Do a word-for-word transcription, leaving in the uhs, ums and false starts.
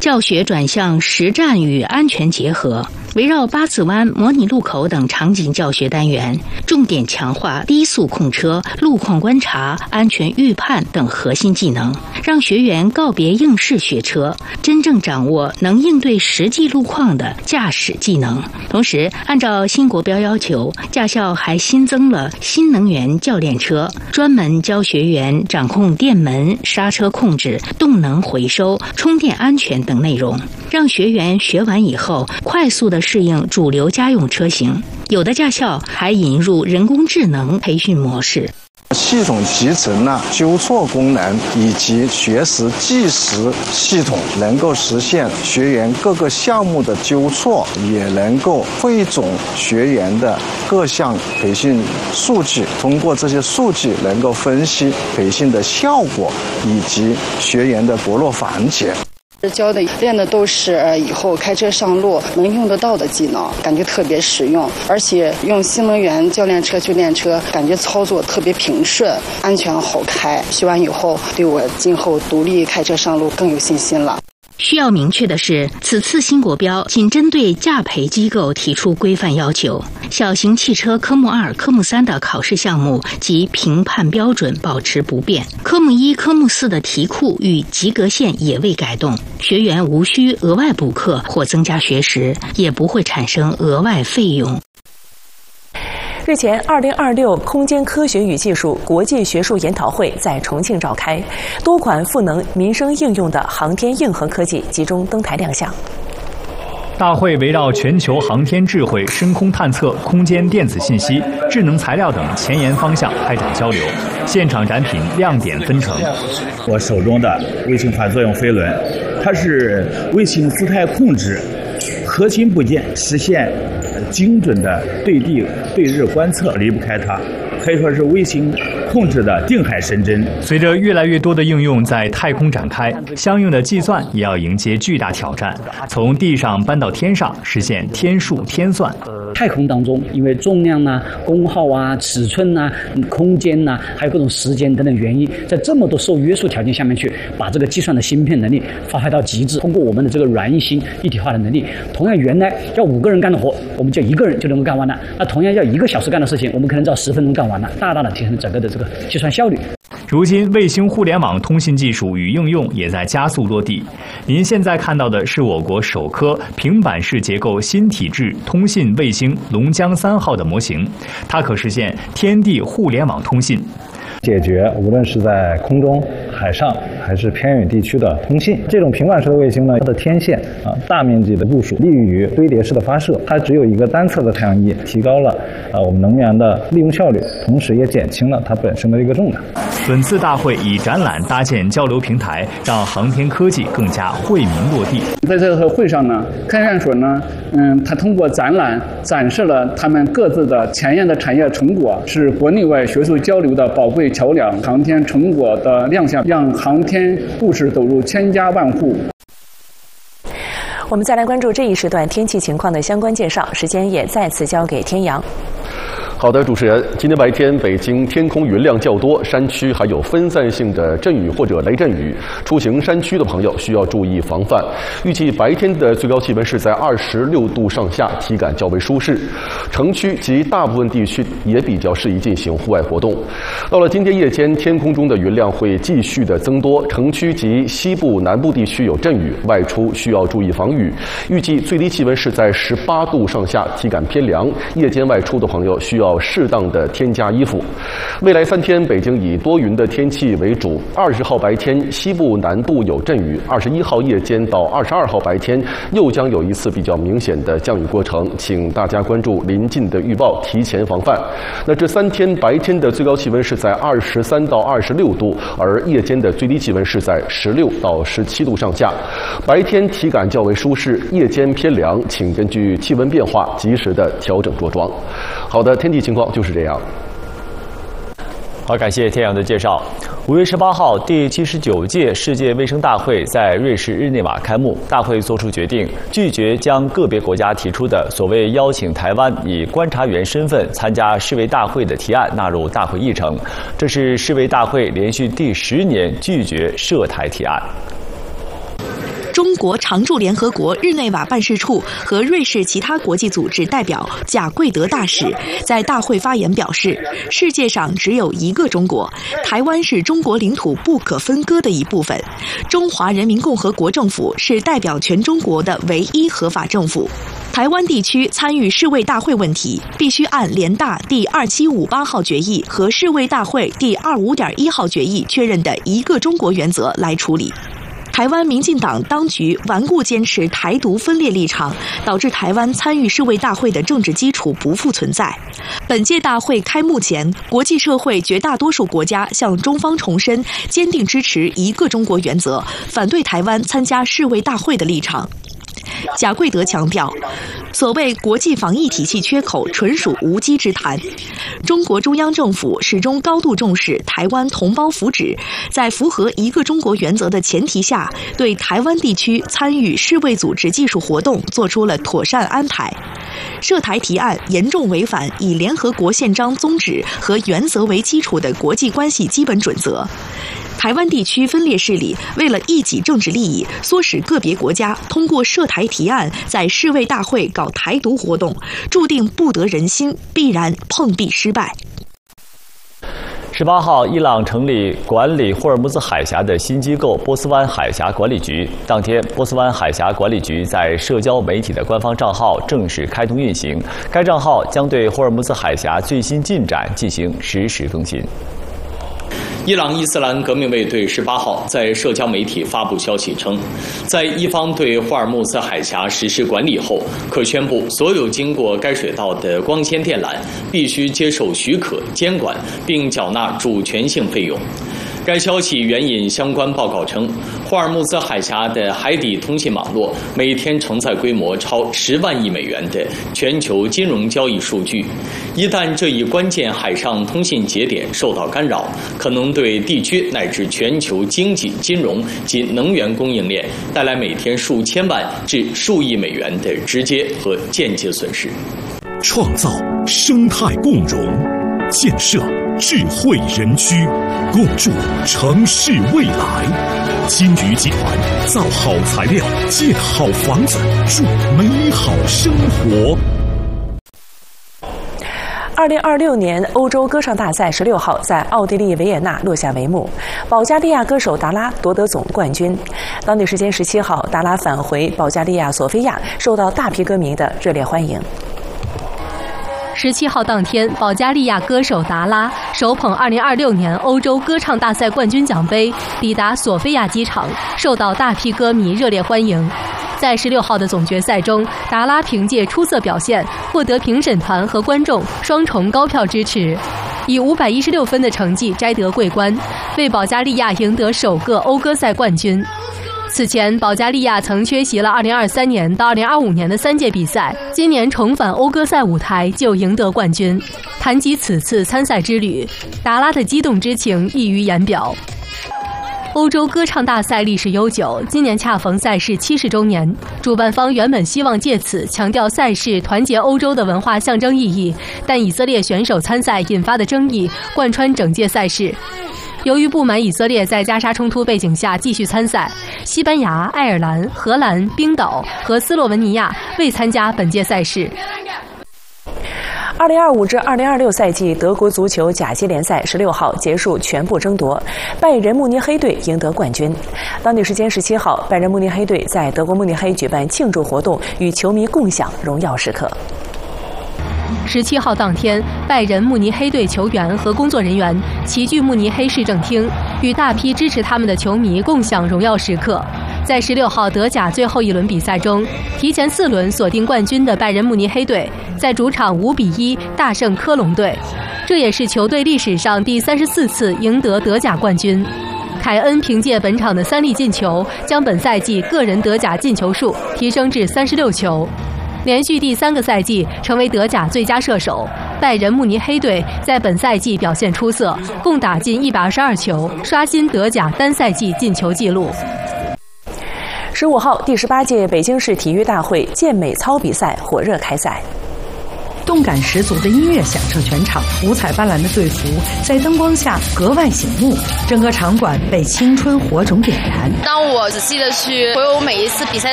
教学转向实战与安全结合，围绕八子湾、模拟路口等场景教学单元，重点强化低速控车、路况观察、安全预判等核心技能，让学员告别应试学车，真正掌握能应对实际路况的驾驶技能。同时，按照新国标要求，驾校还新增了新能源教练车，专门教学员掌控电门、刹车控制、动能回收、充电安全等内容，让学员学完以后快速地适应主流家用车型。有的驾校还引入人工智能培训模式。 系统集成了纠错功能以及学时计时系统，能够实现学员各个项目的纠错，也能够汇总学员的各项培训数据，通过这些数据能够分析培训的效果以及学员的薄弱环节。 教的练的都是呃以后开车上路能用得到的技能，感觉特别实用，而且用新能源教练车去练车，感觉操作特别平顺，安全好开。学完以后，对我今后独立开车上路更有信心了。 需要明确的是，此次新国标仅针对驾培机构提出规范要求，小型汽车科目二、科目三的考试项目及评判标准保持不变，科目一、科目四的题库与及格线也未改动，学员无需额外补课或增加学时，也不会产生额外费用。 日前，二零二六空间科学与技术国际学术研讨会在重庆召开，多款赋能民生应用的航天硬核科技集中登台亮相。 大会围绕全球航天智慧、深空探测、空间电子信息、智能材料等前沿方向开展交流，现场展品亮点纷呈。 我手中的卫星环作用飞轮，它是卫星姿态控制核心部件，实现精准的对地对日观测，离不开它，可以说是卫星控制的定海神针。 随着越来越多的应用在太空展开，相应的计算也要迎接巨大挑战，从地上搬到天上，实现天数天算。 太空当中，因为重量啊、功耗啊、尺寸啊、空间啊，还有各种时间等等原因，在这么多受约束条件下面去把这个计算的芯片能力发挥到极致。通过我们的这个软硬芯一体化的能力，同样原来要五个人干的活，我们就一个人就能够干完了；那同样要一个小时干的事情，我们可能只要十分钟干完了，大大的提升整个的这个计算效率。 如今，卫星互联网通信技术与应用也在加速落地。您现在看到的是我国首颗平板式结构新体制通信卫星龙江三号的模型，它可实现天地互联网通信， 解决无论是在空中、海上还是偏远地区的通信。这种平板式的卫星呢，它的天线啊大面积的部署，利于堆叠式的发射。它只有一个单侧的太阳翼，提高了啊我们能源的利用效率，同时也减轻了它本身的一个重量。 本次大会以展览搭建交流平台，让航天科技更加惠民落地。 在这个会上呢，开展所呢，嗯，它通过展览展示了他们各自的前沿的产业成果，是国内外学术交流的宝贵桥梁。航天成果的亮相，让航天故事走入千家万户。 我们再来关注这一时段天气情况的相关介绍，时间也再次交给天阳。 好的，主持人，今天白天北京天空云量较多，山区还有分散性的阵雨或者雷阵雨，出行山区的朋友需要注意防范。预计白天的最高气温是在二十六度上下，体感较为舒适。城区及大部分地区也比较适宜进行户外活动。到了今天夜间，天空中的云量会继续的增多，城区及西部南部地区有阵雨，外出需要注意防雨。预计最低气温是在十八度上下，体感偏凉，夜间外出的朋友需要要适当的添加衣服。未来三天，北京以多云的天气为主。二十号白天，西部南部有阵雨；二十一号夜间到二十二号白天，又将有一次比较明显的降雨过程，请大家关注临近的预报，提前防范。那这三天白天的最高气温是在二十三到二十六度，而夜间的最低气温是在十六到十七度上下。白天体感较为舒适，夜间偏凉，请根据气温变化及时的调整着装。好的，天气情况就是这样。 好，感谢天阳的介绍。五月十八号，第七十九届世界卫生大会在瑞士日内瓦开幕。大会作出决定，拒绝将个别国家提出的所谓邀请台湾以观察员身份参加世卫大会的提案纳入大会议程。这是世卫大会连续第十年拒绝涉台提案。 中国常驻联合国日内瓦办事处和瑞士其他国际组织代表贾贵德大使在大会发言表示，世界上只有一个中国，台湾是中国领土不可分割的一部分，中华人民共和国政府是代表全中国的唯一合法政府。台湾地区参与世卫大会问题，必须按联大第二七五八号决议和世卫大会第二五点一号决议确认的一个中国原则来处理。台湾民进党当局顽固坚持台独分裂立场，导致台湾参与世卫大会的政治基础不复存在。本届大会开幕前，国际社会绝大多数国家向中方重申坚定支持一个中国原则，反对台湾参加世卫大会的立场。贾贵德强调，所谓国际防疫体系缺口纯属无稽之谈。中国中央政府始终高度重视台湾同胞福祉，在符合一个中国原则的前提下，对台湾地区参与世卫组织技术活动做出了妥善安排。涉台提案严重违反以联合国宪章宗旨和原则为基础的国际关系基本准则。台湾地区分裂势力为了一己政治利益，唆使个别国家通过涉台提案在世卫大会搞台独活动，注定不得人心，必然碰壁失败。 十八号，伊朗成立管理霍尔木兹海峡的新机构波斯湾海峡管理局。当天，波斯湾海峡管理局在社交媒体的官方账号正式开通运行，该账号将对霍尔木兹海峡最新进展进行实时更新。 伊朗伊斯兰革命卫队十八号在社交媒体发布消息称，在伊方对霍尔木兹海峡实施管理后，可宣布所有经过该水道的光纤电缆必须接受许可、监管，并缴纳主权性费用。该消息援引相关报告称，霍尔木兹海峡的海底通信网络每天承载规模超十万亿美元的全球金融交易数据。一旦这一关键海上通信节点受到干扰，可能对地区乃至全球经济、金融及能源供应链带来每天数千万至数亿美元的直接和间接损失。 创造生态共融，建设智慧园区，共筑城市未来。金鱼集团造好材料，建好房子，筑美好生活。 二零二六年欧洲歌唱大赛十六号在奥地利维也纳落下帷幕，保加利亚歌手达拉夺得总冠军。当地时间十七号，达拉返回保加利亚索菲亚，受到大批歌迷的热烈欢迎。 十七号当天，保加利亚歌手达拉手捧二零二六年欧洲歌唱大赛冠军奖杯，抵达索菲亚机场，受到大批歌迷热烈欢迎。在十六号的总决赛中，达拉凭借出色表现，获得评审团和观众双重高票支持，以五百一十六分的成绩摘得桂冠，为保加利亚赢得首个欧歌赛冠军。此前，保加利亚曾缺席了二零二三年到二零二五年的三届比赛，今年重返欧歌赛舞台就赢得冠军。谈及此次参赛之旅，达拉的激动之情溢于言表。欧洲歌唱大赛历史悠久，今年恰逢赛事七十周年，主办方原本希望借此强调赛事团结欧洲的文化象征意义，但以色列选手参赛引发的争议贯穿整届赛事。由于不满以色列在加沙冲突背景下继续参赛，西班牙、爱尔兰、荷兰、冰岛和斯洛文尼亚未参加本届赛事。 二零二五至二零二六赛季德国足球甲级联赛十六号结束全部争夺，拜仁慕尼黑队赢得冠军。当地时间十七号，拜仁慕尼黑队在德国慕尼黑举办庆祝活动，与球迷共享荣耀时刻。 十七号当天，拜仁慕尼黑队球员和工作人员齐聚慕尼黑市政厅，与大批支持他们的球迷共享荣耀时刻。在十六号德甲最后一轮比赛中，提前四轮锁定冠军的拜仁慕尼黑队在主场五比一大胜科隆队，这也是球队历史上第三十四次赢得德甲冠军。凯恩凭借本场的三粒进球，将本赛季个人德甲进球数提升至三十六球。连续第三个赛季成为德甲最佳射手，拜仁慕尼黑队在本赛季表现出色，共打进一百二十二球，刷新德甲单赛季进球纪录。 十五号，第十八届北京市体育大会健美操比赛火热开赛。 动感十足的音乐响彻全场，五彩斑斓的队服在灯光下格外醒目，整个场馆被青春火种点燃。 当我仔细的去回味我每一次比赛